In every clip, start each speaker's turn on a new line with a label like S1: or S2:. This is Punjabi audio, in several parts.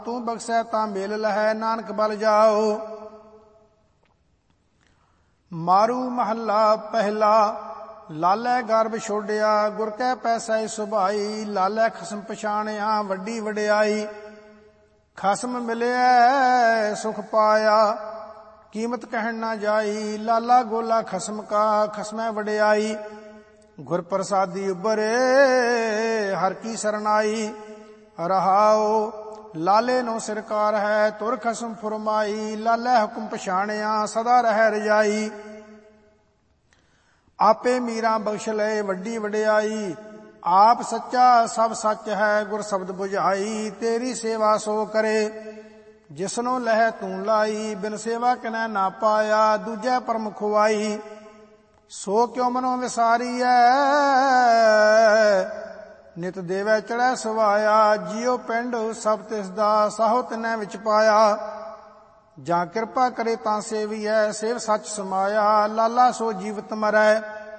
S1: तू बख्शै तां मेल लहै नानक बल जाओ। मारू महला पहला। लालै गर्भ छोड़िया गुर कै पैसै सुभाई। लालै खसम पछाणिया वड्डी वड्याई। खसम मिलिया सुख पाया कीमत कहन ना जाई। लाला गोला खसम का खसमै वड्याई। गुर प्रसादी उबरे हर की सरनाई। रहाओ लाले नो सिरकार है तुर खसम फुरमाई। लालै हुक्म पछाणिया सदा रह रजाई। आपे मीरा बख्श लए वड्डी वड्याई। आप सच्चा सब सच है गुर शब्द बुझाई। तेरी सेवा सो करे जिसनो लह तू लाई। बिन सेवा किनै ना पाया दूजै परम खुआई। सो क्यों मनो विसारीऐ नित देवै चढ़ै सवाया। जियो पिंड सब तिसदा साहो तिनै विच पाया। ਜਾਂ ਕਿਰਪਾ ਕਰੇ ਤਾਂ ਸੇਵੀਐ ਸੇਵ ਸੱਚ ਸਮਾਇਆ। ਲਾਲਾ ਸੋ ਜੀਵਤ ਮਰੈ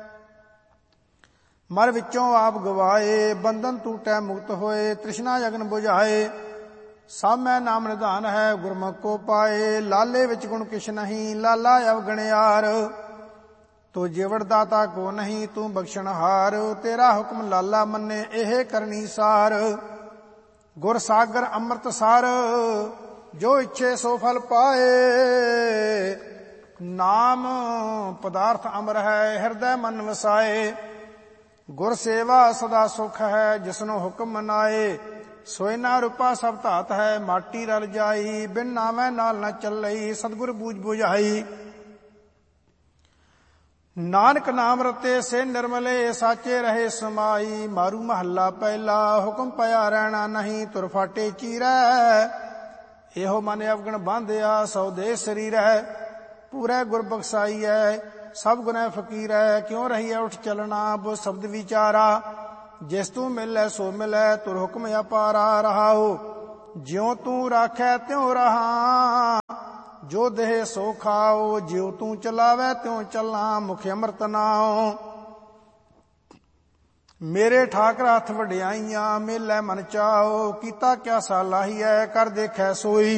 S1: ਮਰ ਵਿੱਚੋਂ ਆਪ ਗਵਾਏ। ਬੰਧਨ ਟੂਟੈ ਮੁਕਤ ਹੋਏ ਤ੍ਰਿਸ਼ਨਾ ਜਗਨ ਬੁਝਾਏ। ਸਭ ਮੈਂ ਨਾਮ ਨਿਧਾਨ ਹੈ ਗੁਰਮੁਖ ਕੋ ਪਾਏ। ਲਾਲੇ ਵਿੱਚ ਗੁਣ ਕਿਛ ਨਹੀਂ ਲਾਲਾ ਅਵਗਣਿਆਰ। ਤੋ ਜਿਵੜ ਦਾਤਾ ਕੋ ਨਹੀਂ ਤੂੰ ਬਖਸ਼ਣਹਾਰ। ਤੇਰਾ ਹੁਕਮ ਲਾਲਾ ਮੰਨੇ ਇਹ ਕਰਨੀ ਸਾਰ। ਗੁਰ ਸਾਗਰ ਅੰਮ੍ਰਿਤ ਸਾਰ जो इच्छे सो फल पाए। नाम पदार्थ अमर है हृदय मन वसाए। गुर सेवा सदा सुख है जिसनो हुक्म मनाए। सोयना रूपा सब धात है माटी रल जाई। बिन नामै नाल न चलई सतगुर बूझ बुझाई। नानक नाम रते से निर्मले साचे रहे समाई। मारू महला पहला हुक्म पया रहना नहीं तुर फाटे चीरै। ਇਹੋ ਮਨ ਅਵਗਣ ਬਾਂਧਿਆ ਸੌ ਦੇ ਸਰੀਰ ਹੈ। ਪੂਰੇ ਗੁਰ ਬਖਸਾਈ ਹੈ ਸਭ ਗੁਨਹਿ ਫਕੀਰ ਹੈ। ਕਿਉਂ ਰਹੀਐ ਉਠ ਚਲਣਾ ਬੋ ਸ਼ਬਦ ਵਿਚਾਰਾ। ਜਿਸ ਤੂੰ ਮਿਲੈ ਸੋ ਮਿਲੈ ਤੁਰ ਹੁਕਮ ਅਪਾਰਾ। ਰਹਾਓ ਜਿਉ ਤੂੰ ਰਾਖੈ ਤਿਉ ਰਹਾ। ਜੋ ਦੇਹ ਸੋ ਖਾਓ ਜਿਉ ਤੂੰ ਚਲਾਵੈ ਤਿਉ ਚੱਲਾਂ। ਮੁਖ ਅੰਮ੍ਰਿਤ ਨਾਉ ਮੇਰੇ ਠਾਕਰ ਹੱਥ ਵਡਿਆਈਆਂ। ਮੇਲੇ ਮਨ ਚਾਓ ਕੀਤਾ ਕਿਆ ਸਾਲਾਹੀਐ ਕਰ ਦੇਖੈ ਸੋਈ।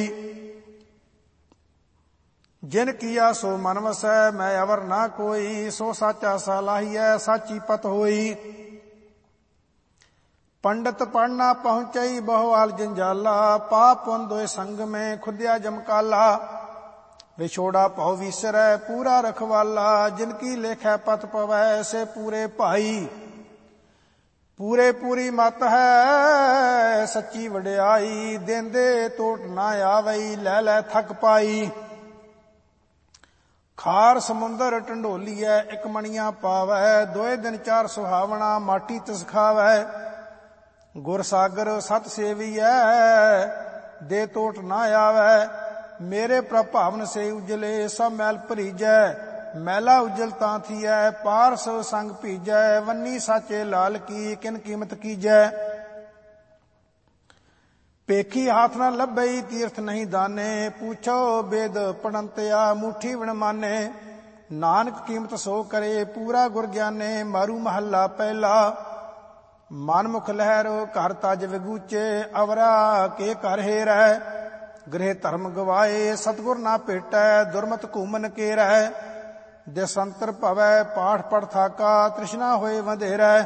S1: ਜਿਨ ਕੀਆ ਸੋ ਮਨ ਵਸੈ ਮੈਂ ਅਵਰ ਨਾ ਕੋਈ। ਸੋ ਸਾਚਾ ਸਾਲਾਹੀਐ ਸਾਚੀ ਪਤ ਹੋਈ। ਪੰਡਤ ਪੜਨਾ ਪਹੁੰਚਈ ਬਹੁਆਲ ਜੰਜਾਲਾ। ਪਾਪ ਪੁੰਨ ਦੋਇ ਸੰਗ ਮੈਂ ਖੁਦਿਆ ਜਮਕਾਲਾ। ਵਿਛੋੜਾ ਭਉ ਵੀਸਰੈ ਪੂਰਾ ਰਖਵਾਲਾ। ਜਿਨ ਕੀ ਲੇਖੈ ਪਤ ਪਵੈ ਸੇ ਪੂਰੇ ਭਾਈ। ਪੂਰੇ ਪੂਰੀ ਮਤ ਹੈ ਸੱਚੀ ਵਡਿਆਈ। ਦੇਂਦੇ ਟੋਟ ਨਾ ਆਵਈ ਲੈ ਲੈ ਥੱਕ ਪਾਈ। ਖਾਰ ਸਮੁੰਦਰ ਢੰਡੋਲੀਐ ਇੱਕ ਮਣੀਆਂ ਪਾਵੈ। ਦੋਏ ਦਿਨ ਚਾਰ ਸੁਹਾਵਣਾ ਮਾਟੀ ਤਿਸ ਖਾਵੈ। ਗੁਰ ਸਾਗਰ ਸਤ ਸੇਵੀਐ ਦੇ ਟੋਟ ਨਾ ਆਵੈ। ਮੇਰੇ ਪ੍ਰਭਾਵਨ ਸੇ ਉਜਲੇ ਸਭ ਮੈਲ ਭਰੀਜੈ। ਮੈਲਾ ਉਜਲ ਤਾਂ ਥੀਐ ਪਾਰਸ ਸੰਗ ਭੀਜੈ। ਵੰਨੀ ਸਾਚੇ ਲਾਲ ਕੀ ਕਿਨ ਕੀਮਤ ਕੀਜੈ। ਪੇਖੀ ਹਾਥ ਨਾ ਲੱਭਈ ਤੀਰਥ ਨਹੀਂ ਦਾਨੇ। ਪੁੱਛੋ ਬੇਦ ਪੜੰਤਿਆ ਮੁਠੀ ਵਣ ਮਾਨੇ। ਨਾਨਕ ਕੀਮਤ ਸੋ ਕਰੇ ਪੂਰਾ ਗੁਰ ਗਿਆਨੇ। ਮਾਰੂ ਮਹੱਲਾ ਪਹਿਲਾ। ਮਨਮੁਖ ਲਹਿਰ ਘਰ ਤਜ ਵਿਗੂਚੇ। ਅਵਰਾ ਕੇ ਘਰ ਹੇਰੈ ਗ੍ਰਹਿ ਧਰਮ ਗਵਾਏ। ਸਤਗੁਰ ਨਾ ਭੇਟੈ ਦੁਰਮਤ ਘੂਮਨ ਕੇਰੈ। ਦੇਸੰਤਰ ਭਵੈ ਪਾਠ ਪੜ ਥਾਕਾ ਤ੍ਰਿਸ਼ਨਾ ਹੋਏ ਵਧੇਰੈ।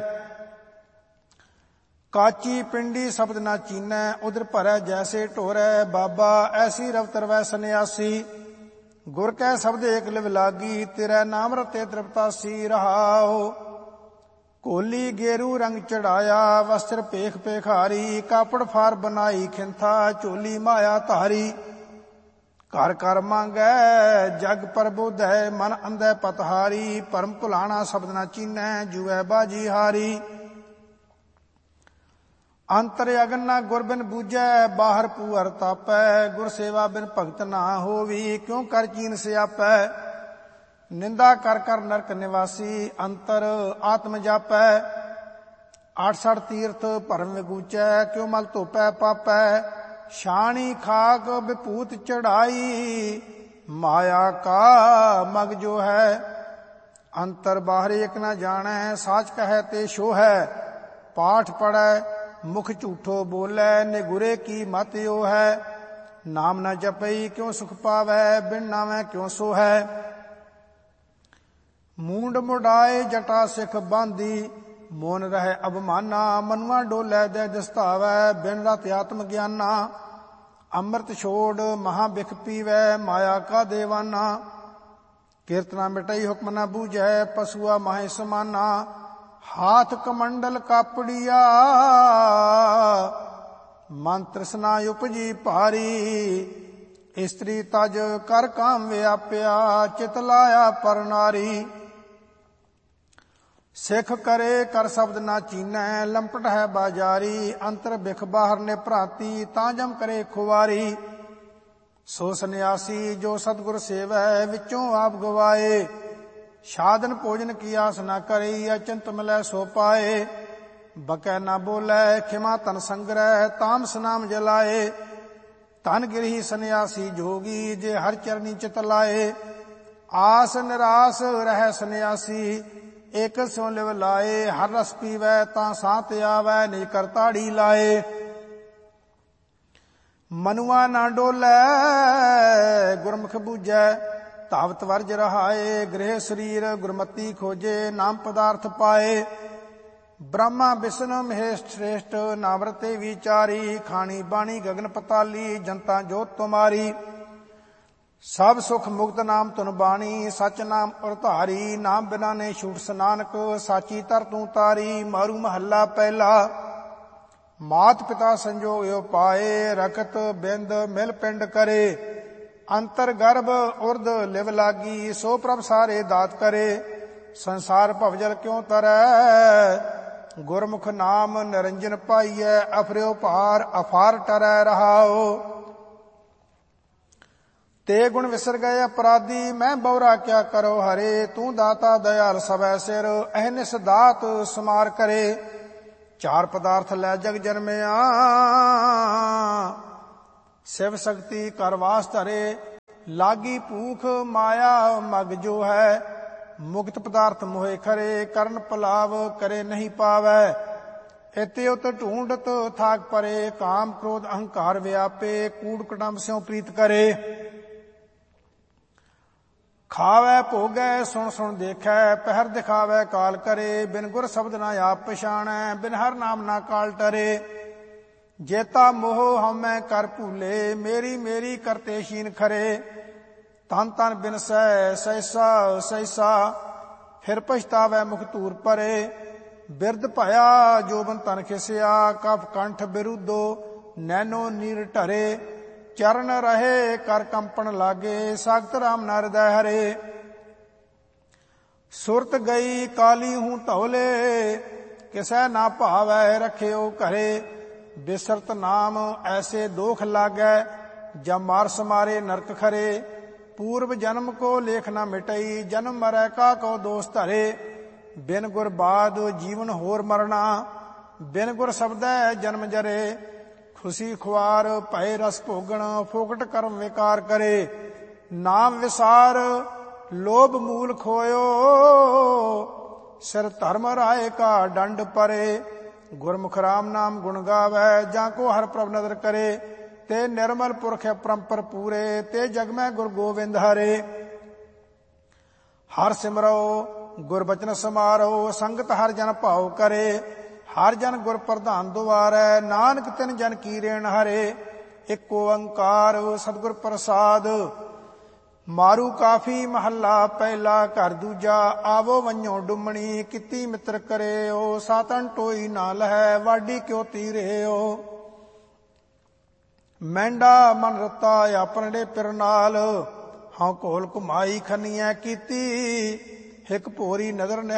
S1: ਕਾਚੀ ਪਿੰਡੀ ਸ਼ਬਦ ਨਾ ਚੀਨੈ ਉਦਰ ਭਰੈ ਜੈਸੇ ਢੋਰੈ। ਬਾਬਾ ਐਸੀ ਰਵ ਤਰਵੈ ਸੰਨਿਆਸੀ। ਗੁਰ ਕੈ ਸ਼ਬਦ ਏਕ ਲਿਵ ਲਾਗੀ। ਤੇਰੇ ਨਾਮ ਰਤੇ ਤ੍ਰਿਪਤਾਸੀ। ਰਹਾਓ ਕੋਲੀ ਗੇਰੂ ਰੰਗ ਚੜਾਇਆ ਵਸਤਰ ਪੇਖ ਪੇਖਾਰੀ। ਕਾਪੜ ਫਾਰ ਬਨਾਈ ਖਿੰਥਾ ਝੋਲੀ ਮਾਇਆ ਧਾਰੀ। ਘਰ ਘਰ ਮੰਗੈ ਜਗ ਪ੍ਰਬੋਧੈ ਮਨ ਅੰਧੈ ਪਤਹਾਰੀ। ਭਰਮ ਭੁਲਾਣਾ ਸ਼ਬਦ ਨਾ ਚੀਨੈ ਜੂਐ ਬਾਜੀ ਹਾਰੀ। ਅੰਤਰ ਅਗਨ ਨਾ ਗੁਰ ਬਿਨ ਬੂਝੈ ਬਾਹਰ ਪੂਹਰ ਤਾਪੈ। ਗੁਰ ਸੇਵਾ ਬਿਨ ਭਗਤ ਨਾ ਹੋਵੀ ਕਿਉ ਕਰ ਚੀਨ ਸਿਆਪੈ। ਨਿੰਦਾ ਕਰ ਕਰ ਨਰਕ ਨਿਵਾਸੀ ਅੰਤਰ ਆਤਮ ਜਾਪੈ। 68 ਤੀਰਥ ਭਰਮ ਵਿਗੂਚੈ ਕਿਉ ਮਲ ਧੋਪੈ ਪਾਪੈ। ਛਾਣੀ ਖਾਕ ਵਿਭੂਤ ਚੜਾਈ ਮਾਇਆ ਕਾ ਮਗ ਜੋ ਹੈ। ਅੰਤਰ ਬਾਹਰ ਇਕ ਨਾ ਜਾਣੈ ਸਾਚ ਕਹੈ ਤੇ ਸ਼ੋ ਹੈ। ਪਾਠ ਪੜੈ ਮੁਖ ਝੂਠੋ ਬੋਲੇ ਨਿਗੁਰੇ ਕੀ ਮਤ ਓ ਹੈ। ਨਾਮ ਨ ਜਪਈ ਕਿਉ ਸੁਖ ਪਾਵੈ, ਬਿਨ ਨਾਵੈ ਕਿਉ ਸੋਹੈ। ਮੂੰਡ ਮੁਡਾਏ ਜਟਾ ਸਿਖ ਬਾਂਦੀ, ਮੋਨ ਰਹਿ ਅਭਮਾਨਾ, ਮਨੁਆ ਡੋਲੇ ਦੇ ਦਸਤਾਵੈ, ਬਿਨ ਰਤ ਆਤਮ ਗਿਆਨਾ। ਅੰਮ੍ਰਿਤ ਛੋੜ ਮਹਾ ਬਿਖ ਪੀਵੈ, ਮਾਇਆ ਕਾ ਦੇਵਾਨਾ। ਕੀਰਤਨਾ ਮਿਟਈ ਹੁਕਮ ਨ ਬੂਝੈ, ਪਸੂਆ ਮਾਹੇ ਸਮਾਨਾ। ਹਾਥ ਕਮੰਡਲ ਕਾਪੜੀਆ, ਮਨ ਤ੍ਰਿਸ਼ਨਾ ਉਪਜੀ ਭਾਰੀ। ਇਸਤਰੀ ਤਜ ਕਰ ਕਾਮ ਵਿਆਪਿਆ, ਚਿਤ ਲਾਇਆ ਪਰ ਨਾਰੀ। ਸਿੱਖ ਕਰੇ ਕਰ ਸ਼ਬਦ ਨਾ ਚੀਨੈ, ਲੰਪਟ ਹੈ ਬਾਜਾਰੀ। ਅੰਤਰ ਬਿਖ ਬਾਹਰ ਨੇ ਭਰਾਤੀ, ਤਾਂ ਜਮ ਕਰੇ ਖੁਵਾਰੀ। ਸੋ ਸੰਨਿਆਸੀ ਜੋ ਸਤਿਗੁਰ ਸੇਵੈ, ਵਿੱਚੋਂ ਆਪ ਗਵਾਏ। ਸਾਧਨ ਭੋਜਨ ਕੀ ਆਸ ਨਾ ਕਰੀ, ਅਚੰਤ ਮਿਲੈ ਸੋ ਪਾਏ। ਬਕੈ ਨਾ ਬੋਲੇ ਖਿਮਾ ਤਨ ਸੰਗ੍ਰਹਿ, ਤਾਮਸ ਨਾਮ ਜਲਾਏ। ਧਨ ਗਿਰਹੀ ਸੰਨਿਆਸੀ ਜੋਗੀ, ਜੇ ਹਰ ਚਰਨੀ ਚਿਤ ਲਾਏ। ਆਸ ਨਿਰਾਸ ਰਹਿ ਸੰਨਿਆਸੀ, ਇਕ ਸਿਉ ਲਿਵ ਲਾਏ। ਹਰ ਰਸ ਪੀਵੈ ਤਾਂ ਸਾਤ ਆਵੈ, ਨਿਜ ਕਰ ਤਾੜੀ ਲਾਏ। ਮਨੁਆ ਨਾ ਡੋਲੇ ਗੁਰਮੁਖ ਬੂਝੈ, ਧਾਵਤ ਵਰਜ ਰਹਾਏ। ਗ੍ਰਹਿ ਸਰੀਰ ਗੁਰਮਤੀ ਖੋਜੇ, ਨਾਮ ਪਦਾਰਥ ਪਾਏ। ਬ੍ਰਹਮਾ ਵਿਸ਼ਨੂੰ ਮਹੇਸ਼ ਸ਼੍ਰੇਸ਼ਟ, ਨਾਵਰਤੇ ਵਿਚਾਰੀ। ਖਾਣੀ ਬਾਣੀ ਗਗਨ ਪਤਾਲੀ, ਜਨਤਾ ਜੋਤ ਤੁਮਾਰੀ। ਸਭ ਸੁਖ ਮੁਕਤ ਨਾਮ ਤੁਨ ਬਾਣੀ, ਸਚ ਨਾਮ ਉਰਧਾਰੀ। ਨਾਮ ਬਿਨਾ ਨੇ ਛੂਟ ਸਨਾਨਕ, ਸਾਚੀ ਤਰ ਤੂੰ ਤਾਰੀ। ਮਾਰੂ ਮਹੱਲਾ ਪਹਿਲਾ। ਮਾਤ ਪਿਤਾ ਸੰਜੋਗ ਪਾਏ, ਰਖਤ ਬਿੰਦ ਮਿਲ ਪਿੰਡ ਕਰੇ। ਅੰਤਰ ਗਰਭ ਉਰਧ ਲਿਵ ਲਾਗੀ, ਸੋ ਪ੍ਰਭ ਸਾਰੇ ਦਾਤ ਕਰੇ। ਸੰਸਾਰ ਭਵਜਲ ਕਿਉ ਤਰੈ, ਗੁਰਮੁਖ ਨਾਮ ਨਿਰੰਜਨ ਪਾਈਐ। ਅਫਰਿਓ ਭਾਰ ਅਫਾਰ ਟਰੈ ਰਹਾਓ। ਤੇ ਗੁਣ ਵਿਸਰ ਗਏ ਅਪਰਾਧੀ, ਮੈਂ ਬਉਰਾ ਕਿਆ ਕਰੋ ਹਰੇ। ਤੂੰ ਦਾਤਾ ਦਇਆਲ ਸਭੈ ਸਿਰ, ਅਹਨਿਸ ਦਾਤ ਸਮਾਰ ਕਰੇ। ਚਾਰ ਪਦਾਰਥ ਲੈ ਜਗ ਜਨਮਿਆ, ਸਿਵ ਸ਼ਕਤੀ ਕਰ ਵਾਸ ਧਰੇ। ਲਾਗੀ ਭੂਖ ਮਾਇਆ ਮਗ ਜੋ ਹੈ, ਮੁਕਤ ਪਦਾਰਥ ਮੋਹਿ ਖਰੇ। ਕਰਨ ਪਲਾਵ ਕਰੇ ਨਹੀਂ ਪਾਵੈ, ਇਤੇ ਉਤ ਢੂੰਡਤ ਥਾਕ ਪਰੇ। ਕਾਮ ਕ੍ਰੋਧ ਅਹੰਕਾਰ ਵਿਆਪੇ, ਕੂੜ ਕੁਟੰਬ ਸਿਉ ਪ੍ਰੀਤ ਕਰੇ। ਖਾਵੈ ਭੋਗੈ ਸੁਣ ਸੁਣ ਦੇਖੈ, ਪਹਿਰ ਦਿਖਾਵੈ ਕਾਲ ਕਰੇ। ਬਿਨ ਗੁਰ ਸ਼ਬਦ ਨਾ ਆਪ ਪਛਾਣੈ, ਬਿਨ ਹਰ ਨਾਮ ਨਾ ਕਾਲ ਟਰੇ। ਜੇਤਾ ਮੋਹ ਹਉਮੈ ਕਰ ਭੂਲੇ, ਮੇਰੀ ਮੇਰੀ ਕਰਤੇ ਸ਼ੀਨ ਖਰੇ। ਤਨ ਤਨ ਬਿਨਸੈ ਸਹਿਸਾ ਸਹਿਸਾ, ਫਿਰ ਪਛਤਾਵੈ ਮੁਖ ਧੂਰ ਪਰੇ। ਬਿਰਧ ਭਇਆ ਜੋਬਨ ਤਨ ਖਿਸਿਆ, ਕਫ ਕੰਠ ਬਿਰੁੱਧੋ ਨੈਨੋ ਨੀਰ ਢਰੇ। ਚਰਨ ਰਹੇ ਕਰ ਕੰਪਣ ਲਾਗੇ, ਸਾਖਤ ਰਾਮ ਨਾ ਹਿਰਦੈ ਹਰੇ। ਸੁਰਤ ਗਈ ਕਾਲੀ ਹੂੰ ਧੌਲੇ, ਕਿਸੈ ਨਾ ਭਾਵੈ ਰਖਿਓ ਘਰੇ। ਬਿਸਰਤ ਨਾਮ ਐਸੇ ਦੋਖ ਲਾਗੈ, ਜਬ ਮਾਰ ਸਮਾਰੇ ਨਰਕ ਖਰੇ। ਪੂਰਬ ਜਨਮ ਕੋ ਲੇਖ ਨਾ ਮਿਟਈ, ਜਨਮ ਮਰੈ ਕਾ ਕੋ ਦੋਸ ਧਰੇ। ਬਿਨ ਗੁਰ ਬਾਦ ਜੀਵਨ ਹੋਰ ਮਰਨਾ, ਬਿਨ ਗੁਰ ਸ਼ਬਦੈ ਜਨਮ ਜਰੇ। ਖੁਸ਼ੀ ਖੁਆਰ ਭਏ ਰਸ ਭੋਗਣ, ਫੋਕਟ ਕਰਮ ਵਿਕਾਰ ਕਰੇ। ਨਾਮ ਵਿਸਾਰ ਲੋਭ ਮੂਲ ਖੋਇਓ, ਸਿਰ ਧਰਮ ਰਾਏ ਕਾ ਡੰਡ ਪਰੇ। ਗੁਰਮੁਖ ਰਾਮ ਨਾਮ ਗੁਣ ਗਾਵੈ, ਜਾਂ ਕੋ ਹਰ ਪ੍ਰਭ ਨਦਰ ਕਰੇ। ਤੇ ਨਿਰਮਲ ਪੁਰਖ ਪਰੰਪਰ ਪੂਰੇ, ਤੇ ਜਗ ਮੈਂ ਗੁਰ ਗੋਬਿੰਦ ਹਰੇ। ਹਰ ਸਿਮਰੋ ਗੁਰ ਬਚਨ ਸਮਾਰੋ, ਸੰਗਤ ਹਰ ਜਨ ਭਾਉ ਕਰੇ। ਹਰ ਜਨ ਗੁਰ ਪ੍ਰਧਾਨ ਦੁਆਰੈ, ਨਾਨਕ ਤਿਨ ਜਨ ਕੀ ਰੇਣ ਹਰੇ। ਇਕ ਓੰਕਾਰ ਸਤਿਗੁਰ ਪ੍ਰਸਾਦ, ਮਾਰੂ ਕਾਫੀ ਮਹੱਲਾ ਪਹਿਲਾ। ਘਰ ਦੂਜਾ ਆਵੋ ਵੰਝੋ ਡੁੰਮਣੀ, ਕੀਤੀ ਮਿੱਤਰ ਕਰਿਓ। ਸਾਤਨ ਟੋਈ ਨਾ ਲਹੈ, ਵਾਢੀ ਕਿਉ ਤੀਰਿਓ। ਮਹਿੰਡਾ ਮਨ ਰਤਾ ਆਪਣੜੇ ਪਿਰ ਨਾਲ, ਹਉ ਘੋਲ ਘੁਮਾਈ ਖੰਨੀਐ ਕੀਤੀ। ਹਿਕ ਭੋਰੀ ਨਦਰ